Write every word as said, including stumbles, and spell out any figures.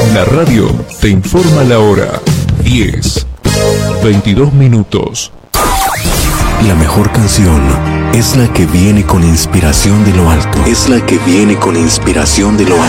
La radio te informa la hora. diez, veintidós minutos. La mejor canción es la que viene con inspiración de lo alto. Es la que viene con inspiración de lo alto.